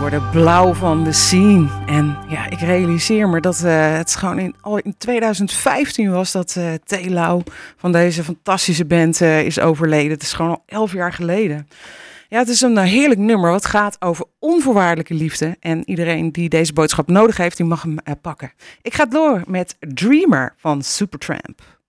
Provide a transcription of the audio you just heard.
Blauw van de Scene. En ja, ik realiseer me dat het is gewoon al in 2015 was dat T. Lau van deze fantastische band is overleden. Het is gewoon al 11 jaar geleden. Ja, het is een heerlijk nummer wat gaat over onvoorwaardelijke liefde. En iedereen die deze boodschap nodig heeft, die mag hem pakken. Ik ga door met Dreamer van Supertramp.